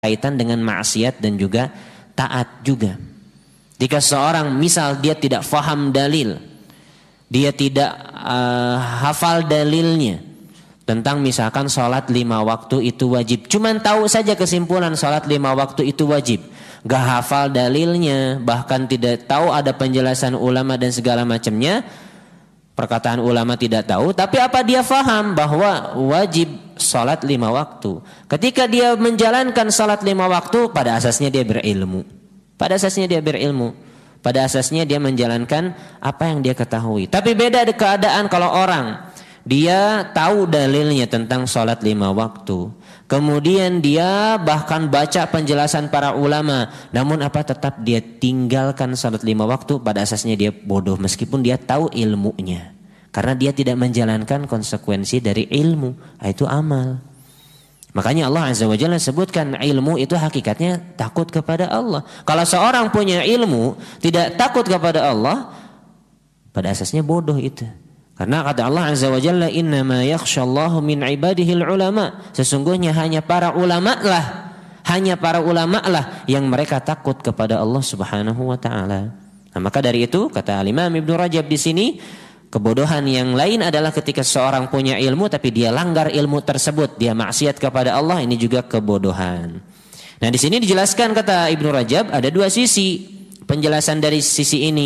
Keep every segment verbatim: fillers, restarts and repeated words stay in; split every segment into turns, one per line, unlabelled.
kaitan dengan maksiat dan juga taat juga. Jika seorang misal dia tidak faham dalil, dia tidak uh, hafal dalilnya tentang misalkan sholat lima waktu itu wajib, cuman tahu saja kesimpulan sholat lima waktu itu wajib, gak hafal dalilnya, bahkan tidak tahu ada penjelasan ulama dan segala macamnya. Perkataan ulama tidak tahu, tapi apa dia faham bahwa wajib salat lima waktu. Ketika dia menjalankan salat lima waktu, pada asasnya dia berilmu. Pada asasnya dia berilmu. Pada asasnya dia menjalankan apa yang dia ketahui. Tapi beda ada keadaan kalau orang dia tahu dalilnya tentang salat lima waktu. Kemudian dia bahkan baca penjelasan para ulama, namun apa tetap dia tinggalkan salat lima waktu, pada asasnya dia bodoh meskipun dia tahu ilmunya. Karena dia tidak menjalankan konsekuensi dari ilmu, itu amal. Makanya Allah Azza wa Jalla sebutkan ilmu itu hakikatnya takut kepada Allah. Kalau seorang punya ilmu tidak takut kepada Allah, pada asasnya bodoh itu. Karena kata Allah Azza wa Jalla, innama yakhshallahu min ibadihil ulama. Sesungguhnya hanya para ulama lah, hanya para ulama lah yang mereka takut kepada Allah Subhanahu wa taala. Nah, maka dari itu kata Imam Ibnu Rajab di sini, kebodohan yang lain adalah ketika seorang punya ilmu tapi dia langgar ilmu tersebut, dia maksiat kepada Allah, ini juga kebodohan. Nah, di sini dijelaskan kata Ibnu Rajab ada dua sisi penjelasan dari sisi ini.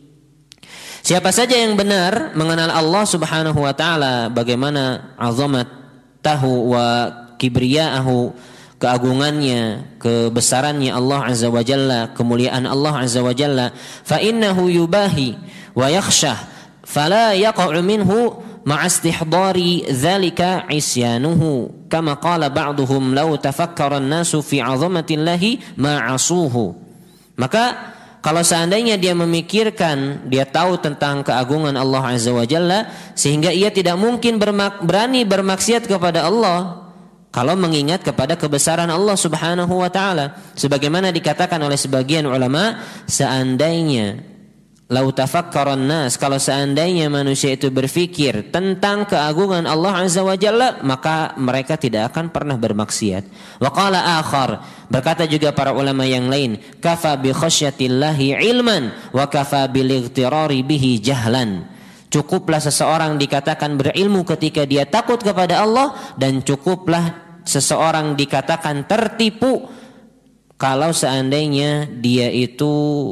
Siapa saja yang benar mengenal Allah Subhanahu wa taala, bagaimana azamat tahu wa kibriya'ahu, keagungannya, kebesarannya Allah Azza wa Jalla, kemuliaan Allah Azza wa Jalla, fa innahu yubahi wa yakhshah fala yaqa'u minhu ma'a istihdari dzalika isyanuhu kama qala ba'duhum law tafakkara an-nasu fi 'azamatillahi ma 'asuhu. Maka kalau seandainya dia memikirkan, dia tahu tentang keagungan Allah Azza wa Jalla, sehingga ia tidak mungkin bermak, berani bermaksiat kepada Allah kalau mengingat kepada kebesaran Allah Subhanahu wa taala. Sebagaimana dikatakan oleh sebagian ulama, seandainya lau tafakkaran nas, kalau seandainya manusia itu berfikir tentang keagungan Allah Azza wa Jalla, maka mereka tidak akan pernah bermaksiat. Wa qala akhar, berkata juga para ulama yang lain, kafa bi khasyatillahi ilman wa kafa bil ightirari bihi jahlan. Cukuplah seseorang dikatakan berilmu ketika dia takut kepada Allah, dan cukuplah seseorang dikatakan tertipu kalau seandainya dia itu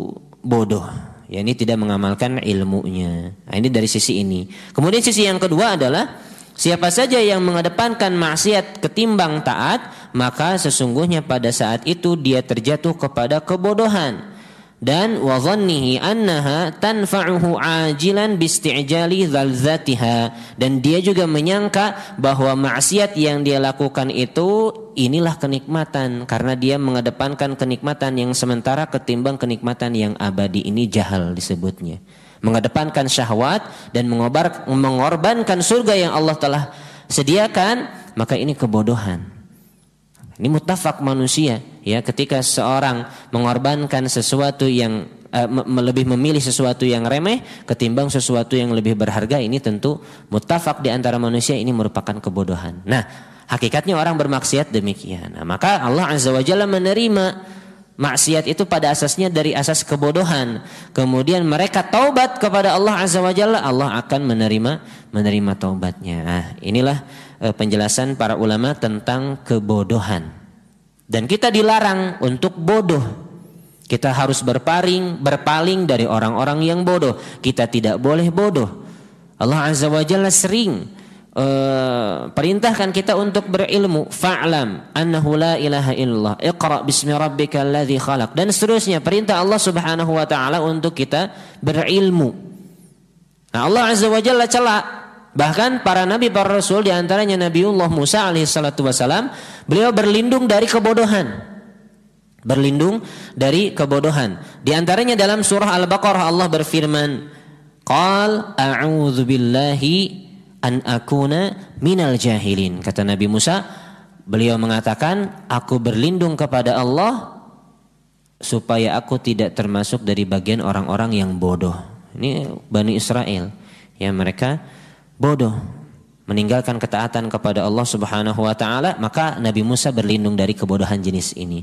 bodoh, ya, ini tidak mengamalkan ilmunya. Nah, ini dari sisi ini. Kemudian sisi yang kedua adalah siapa saja yang mengedepankan maksiat ketimbang taat, maka sesungguhnya pada saat itu dia terjatuh kepada kebodohan. Dan wa dhannihi annaha tanfa'uhu ajilan bisti'jali dzalzatiha, dan dia juga menyangka bahwa maksiat yang dia lakukan itu inilah kenikmatan, karena dia mengedepankan kenikmatan yang sementara ketimbang kenikmatan yang abadi. Ini jahal disebutnya, mengedepankan syahwat dan mengobar, mengorbankan surga yang Allah telah sediakan, maka ini kebodohan. Ini muttafaq manusia, ya, ketika seorang mengorbankan sesuatu yang uh, me- lebih memilih sesuatu yang remeh ketimbang sesuatu yang lebih berharga, ini tentu muttafaq di antara manusia, ini merupakan kebodohan. Nah, hakikatnya orang bermaksiat demikian. Nah, maka Allah Azza wa Jalla menerima maksiat itu pada asasnya dari asas kebodohan. Kemudian mereka taubat kepada Allah Azza wa Jalla, Allah akan menerima menerima taubatnya. Nah, inilah penjelasan para ulama tentang kebodohan. Dan kita dilarang untuk bodoh. Kita harus berpaling, berpaling dari orang-orang yang bodoh. Kita tidak boleh bodoh. Allah Azza wa Jalla sering uh, perintahkan kita untuk berilmu. Fa'lam annahu la ilaha illallah, iqra bismi rabbikal ladzi khalaq, dan seterusnya. Perintah Allah Subhanahu wa taala untuk kita berilmu. Nah, Allah Azza wa Jalla celak. Bahkan para nabi, para rasul, diantaranya Nabiullah Musa alaihi salatu wassalam, beliau berlindung dari kebodohan. Berlindung dari kebodohan. Di antaranya dalam surah Al-Baqarah Allah berfirman, Qal a'udzu billahi an akuna minal jahilin. Kata Nabi Musa, beliau mengatakan, aku berlindung kepada Allah supaya aku tidak termasuk dari bagian orang-orang yang bodoh. Ini Bani Israel, ya, mereka bodoh. meninggalkan ketaatan kepada Allah Subhanahu wa taala, maka Nabi Musa berlindung dari kebodohan jenis ini.